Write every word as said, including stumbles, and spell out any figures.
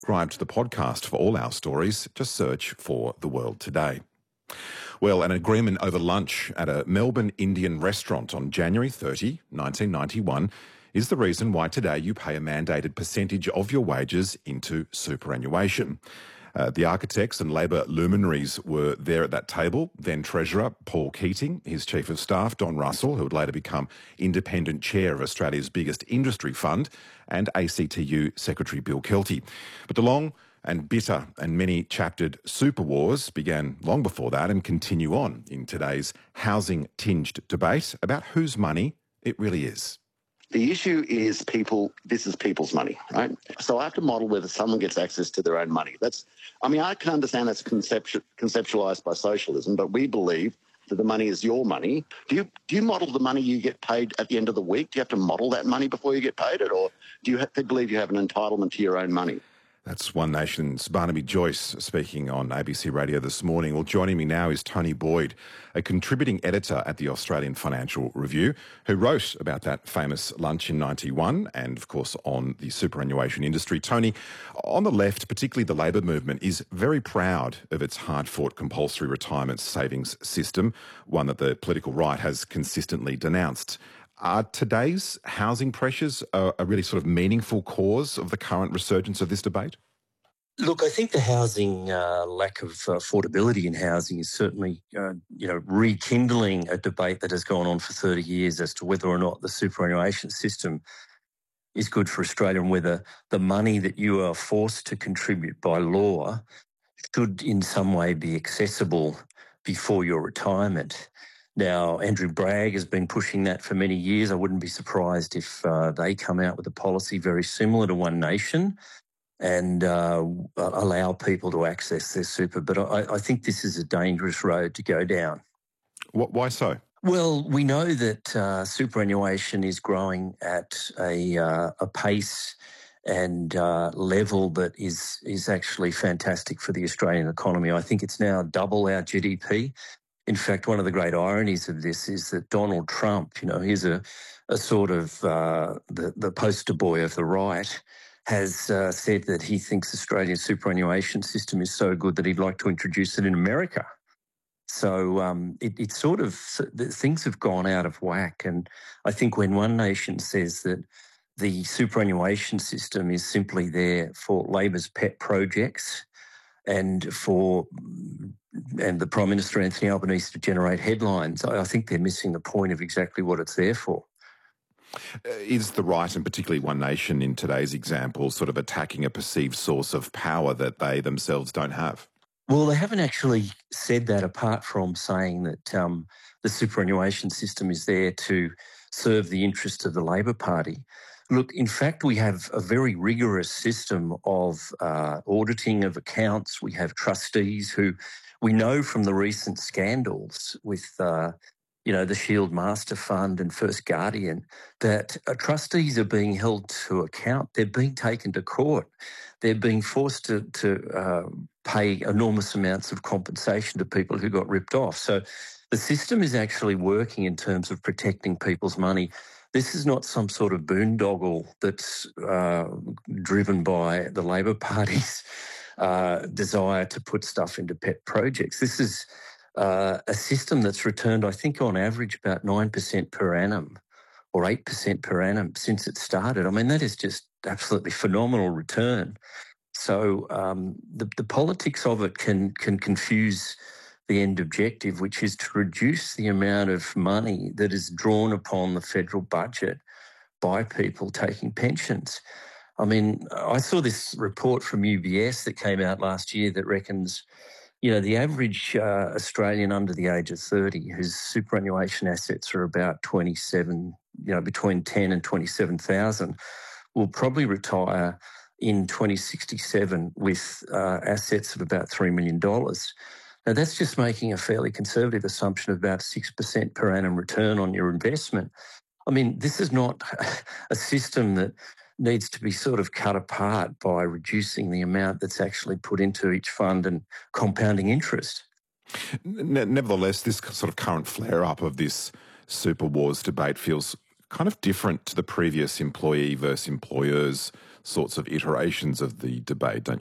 Subscribe to the podcast for all our stories. Just search for The World Today. Well, an agreement over lunch at a Melbourne Indian restaurant on January thirtieth, nineteen ninety-one is the reason why today you pay a mandated percentage of your wages into superannuation. Uh, the architects and Labor luminaries were there at that table. Then Treasurer Paul Keating, his Chief of Staff Don Russell, who would later become Independent Chair of Australia's biggest industry fund, and A C T U Secretary Bill Kelty. But the long and bitter and many-chaptered super wars began long before that and continue on in today's housing-tinged debate about whose money it really is. The issue is people, this is people's money, right? So I have to model whether someone gets access to their own money. That's, I mean, I can understand that's conceptu- conceptualised by socialism, but we believe that the money is your money. Do you do you model the money you get paid at the end of the week? Do you have to model that money before you get paid it? Or do you have to believe you have an entitlement to your own money? That's One Nation's Barnaby Joyce speaking on A B C Radio this morning. Well, joining me now is Tony Boyd, a contributing editor at the Australian Financial Review, who wrote about that famous lunch in ninety-one and, of course, on the superannuation industry. Tony, on the left, particularly the Labor movement, is very proud of its hard-fought compulsory retirement savings system, one that the political right has consistently denounced. Are today's housing pressures a, a really sort of meaningful cause of the current resurgence of this debate? Look, I think the housing uh, lack of affordability in housing is certainly, uh, you know, rekindling a debate that has gone on for thirty years as to whether or not the superannuation system is good for Australia and whether the money that you are forced to contribute by law should in some way be accessible before your retirement. Now, Andrew Bragg has been pushing that for many years. I wouldn't be surprised if uh, they come out with a policy very similar to One Nation and uh, allow people to access their super. But I, I think this is a dangerous road to go down. What, why so? Well, we know that uh, superannuation is growing at a, uh, a pace and uh, level that is is actually fantastic for the Australian economy. I think it's now double our G D P. In fact, one of the great ironies of this is that Donald Trump, you know, he's a, a sort of uh, the, the poster boy of the right, has uh, said that he thinks Australia's superannuation system is so good that he'd like to introduce it in America. So um, it, it's sort of, things have gone out of whack. And I think when One Nation says that the superannuation system is simply there for Labor's pet projects and for and the Prime Minister, Anthony Albanese, to generate headlines, I think they're missing the point of exactly what it's there for. Uh, is the right, and particularly One Nation in today's example, sort of attacking a perceived source of power that they themselves don't have? Well, they haven't actually said that, apart from saying that um, the superannuation system is there to serve the interests of the Labor Party. Look, in fact, we have a very rigorous system of uh, auditing of accounts. We have trustees who we know from the recent scandals with, uh, you know, the Shield Master Fund and First Guardian, that uh, trustees are being held to account. They're being taken to court. They're being forced to, to uh, pay enormous amounts of compensation to people who got ripped off. So the system is actually working in terms of protecting people's money. This is not some sort of boondoggle that's uh, driven by the Labor Party's uh, desire to put stuff into pet projects. This is uh, a system that's returned, I think, on average about nine percent per annum or eight percent per annum since it started. I mean, that is just absolutely phenomenal return. So um, the, the politics of it can can confuse the end objective, which is to reduce the amount of money that is drawn upon the federal budget by people taking pensions. I mean, I saw this report from U B S that came out last year that reckons, you know, the average uh, Australian under the age of thirty whose superannuation assets are about twenty-seven, you know, between ten and twenty-seven thousand, will probably retire in twenty sixty-seven with uh, assets of about three million dollars. Now, that's just making a fairly conservative assumption of about six percent per annum return on your investment. I mean, this is not a system that needs to be sort of cut apart by reducing the amount that's actually put into each fund and compounding interest. Nevertheless, this sort of current flare-up of this super wars debate feels kind of different to the previous employee versus employers sorts of iterations of the debate, don't you?